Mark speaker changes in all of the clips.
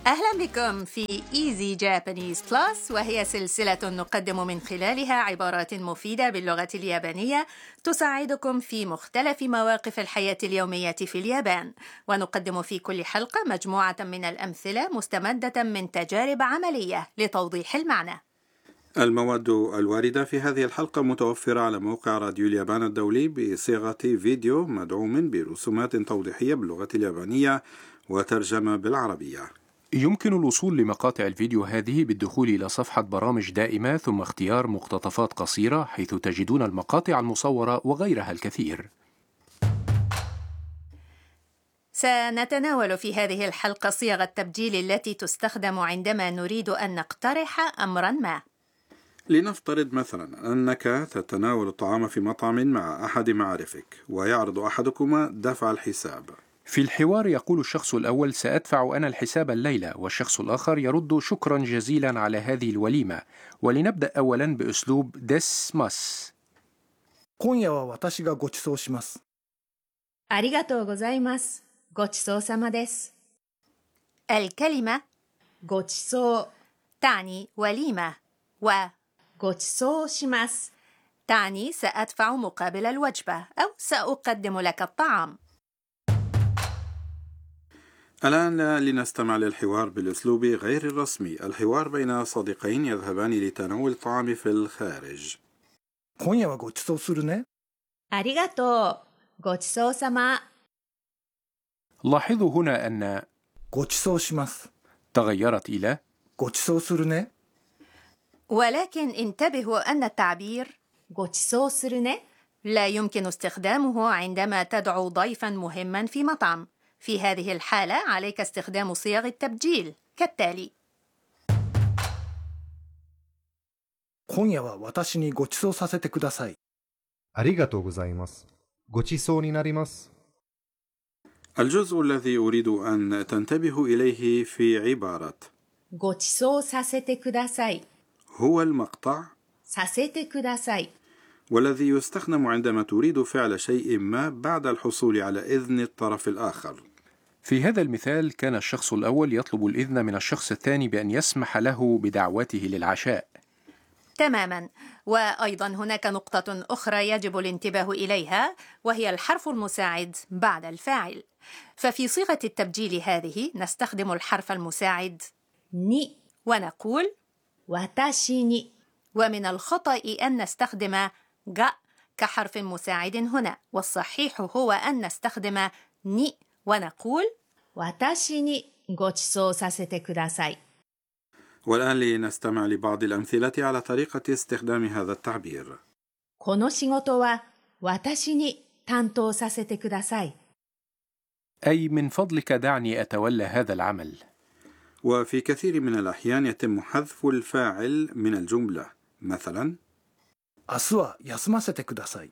Speaker 1: أهلا بكم في Easy Japanese Plus، وهي سلسلة نقدم من خلالها عبارات مفيدة باللغة اليابانية تساعدكم في مختلف مواقف الحياة اليومية في اليابان. ونقدم في كل حلقة مجموعة من الأمثلة مستمدة من تجارب عملية لتوضيح المعنى.
Speaker 2: المواد الواردة في هذه الحلقة متوفرة على موقع راديو اليابان الدولي بصيغة فيديو مدعوم برسومات توضيحية باللغة اليابانية وترجمة بالعربية.
Speaker 3: يمكن الوصول لمقاطع الفيديو هذه بالدخول إلى صفحة برامج دائمة ثم اختيار مقتطفات قصيرة، حيث تجدون المقاطع المصورة وغيرها الكثير.
Speaker 1: سنتناول في هذه الحلقة صيغ التبجيل التي تستخدم عندما نريد أن نقترح أمراً ما.
Speaker 2: لنفترض مثلا أنك تتناول الطعام في مطعم مع أحد معارفك ويعرض أحدكما دفع الحساب.
Speaker 3: في الحوار يقول الشخص الأول: سأدفع أنا الحساب الليلة، والشخص الآخر يرد: شكرا جزيلا على هذه الوليمة. ولنبدأ أولا بأسلوب ديسماس.
Speaker 4: 今夜は私がご馳走します。
Speaker 1: ありがとうございます。ごちそうさまです。الكلمة ごちそう تعني وليمة، و ごちそうします تعني سأدفع مقابل الوجبة أو سأقدم لك الطعام.
Speaker 2: الآن لنستمع للحوار بالأسلوب غير الرسمي، الحوار بين صديقين يذهبان لتناول الطعام في الخارج.
Speaker 4: 今夜はご馳走するね。
Speaker 1: ありがとう。ごちそうさま。
Speaker 3: لاحظوا هنا أن
Speaker 4: ご馳走します。
Speaker 3: تغيرت إلى
Speaker 4: ご馳走するね。
Speaker 1: ولكن انتبهوا أن التعبير ごちそうするね لا يمكن استخدامه عندما تدعو ضيفا مهما في مطعم. في هذه الحالة عليك استخدام صيغ التبجيل كالتالي:
Speaker 4: 今夜は私にご馳走させてください。
Speaker 5: ありがとうございます。ごちそうになります。
Speaker 2: الجزء الذي أريد أن تنتبهوا إليه في عبارة
Speaker 1: ごちそうさせてください
Speaker 2: هو المقطع
Speaker 1: させてください
Speaker 2: والذي يستخدم عندما تريد فعل شيء ما بعد الحصول على إذن الطرف الآخر.
Speaker 3: في هذا المثال كان الشخص الأول يطلب الإذن من الشخص الثاني بأن يسمح له بدعوته للعشاء.
Speaker 1: تماما. وأيضا هناك نقطة أخرى يجب الانتباه إليها، وهي الحرف المساعد بعد الفاعل. ففي صيغة التبجيل هذه نستخدم الحرف المساعد ني ونقول 私に. ومن الخطأ أن نستخدم غ كحرف مساعد هنا، والصحيح هو أن نستخدم ني ونقول 私にごちそうさせてください.
Speaker 2: والآن لنستمع لبعض الأمثلة على طريقة استخدام هذا التعبير.
Speaker 1: この仕事は私に担当させてください.
Speaker 3: أي من فضلك دعني أتولى هذا العمل.
Speaker 2: وفي كثير من الأحيان يتم حذف الفاعل من الجملة، مثلا
Speaker 4: 明日は休ませてください。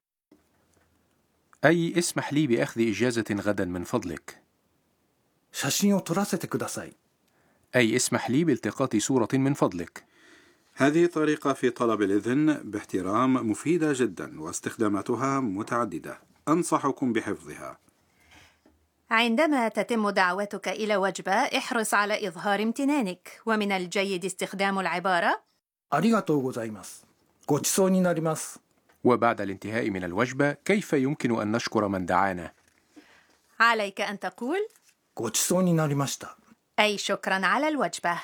Speaker 3: أي اسمح لي بأخذ إجازة غدا من فضلك.
Speaker 4: 写真を撮らせてください。
Speaker 3: أي اسمح لي بالتقاط صورة من فضلك.
Speaker 2: هذه طريقة في طلب الإذن باحترام مفيدة جدا واستخداماتها متعددة، أنصحكم بحفظها.
Speaker 1: عندما تتم دعوتك إلى وجبة احرص على إظهار امتنانك، ومن الجيد استخدام العبارة
Speaker 4: ありがとうございます。ごちそうになります。
Speaker 3: وبعد الانتهاء من الوجبة كيف يمكن أن نشكر من دعانا؟
Speaker 1: عليك أن تقول
Speaker 4: ごちそうになりました。
Speaker 1: أي شكرا على الوجبة.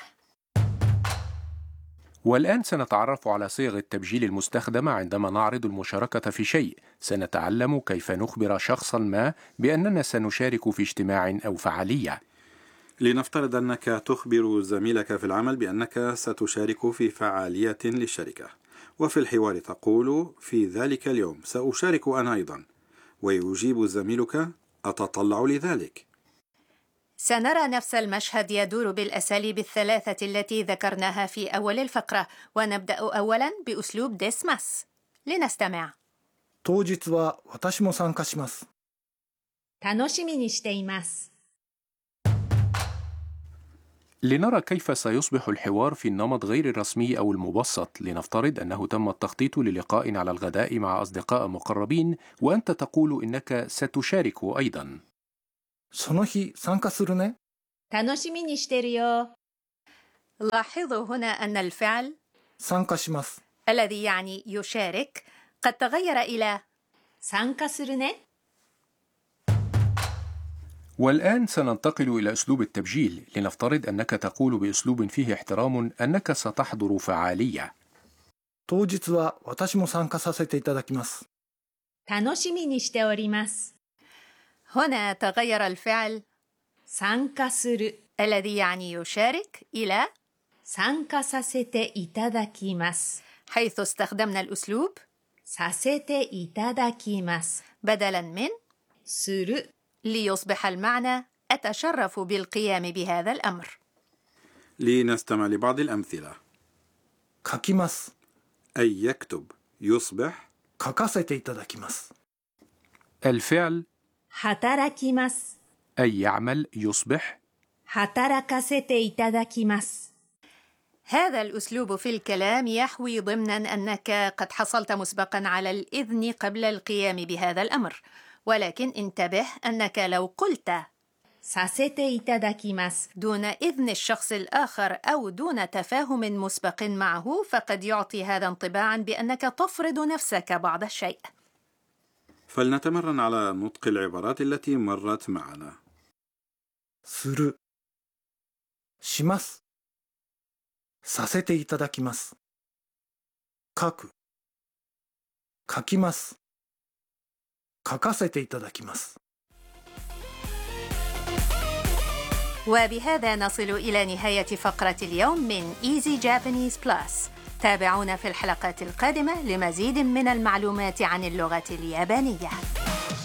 Speaker 3: والآن سنتعرف على صيغ التبجيل المستخدمة عندما نعرض المشاركة في شيء. سنتعلم كيف نخبر شخصا ما بأننا سنشارك في اجتماع أو فعالية.
Speaker 2: لنفترض أنك تخبر زميلك في العمل بأنك ستشارك في فعالية للشركة، وفي الحوار تقول في ذلك اليوم سأشارك أنا أيضا، ويجيب زميلك أتطلع لذلك.
Speaker 1: سنرى نفس المشهد يدور بالأساليب الثلاثة التي ذكرناها في أول الفقرة، ونبدأ أولا بأسلوب ديسماس. لنستمع.
Speaker 4: 当日は私も参加します。
Speaker 1: 楽しみにしています。
Speaker 3: لنرى كيف سيصبح الحوار في النمط غير الرسمي أو المبسط. لنفترض أنه تم التخطيط للقاء على الغداء مع أصدقاء مقربين، وأنت تقول إنك ستشارك أيضا.
Speaker 4: その日参加するね。
Speaker 1: 楽しみにしてるよ。 لاحظوا هنا أن الفعل
Speaker 4: 参加します
Speaker 1: الذي يعني يشارك قد تغير إلى
Speaker 6: 参加するね
Speaker 3: والآن سننتقل إلى أسلوب التبجيل. لنفترض أنك تقول بأسلوب فيه احترام أنك ستحضر فعالية.
Speaker 4: 当日は私も参加させていただきます
Speaker 6: 楽しみにしております
Speaker 1: هنا تغير الفعل
Speaker 6: 参加する
Speaker 1: الذي يعني يشارك إلى
Speaker 6: 参加させていただきます
Speaker 1: حيث استخدمنا الأسلوب
Speaker 6: させていただきます
Speaker 1: بدلا من
Speaker 6: する
Speaker 1: ليصبح المعنى أتشرف بالقيام بهذا الأمر.
Speaker 2: لنستمع لبعض الأمثلة.
Speaker 4: 書きます
Speaker 2: أي يكتب يصبح
Speaker 4: 書かせていただきます
Speaker 3: الفعل
Speaker 6: 働きます
Speaker 3: أي يعمل يصبح
Speaker 6: 働かせていただきます
Speaker 1: هذا الأسلوب في الكلام يحوي ضمنا أنك قد حصلت مسبقا على الإذن قبل القيام بهذا الأمر، ولكن انتبه أنك لو قلت
Speaker 6: させていただきます
Speaker 1: دون إذن الشخص الآخر أو دون تفاهم مسبق معه فقد يعطي هذا انطباعا بأنك تفرض نفسك بعض الشيء.
Speaker 2: فلنتمرن على نطق العبارات التي مرت معنا.
Speaker 4: するしますさせていただきます書く書きます書かせていただきます
Speaker 1: وبهذا نصل إلى نهاية فقرة اليوم من Easy Japanese Plus. تابعونا في الحلقات القادمة لمزيد من المعلومات عن اللغة اليابانية.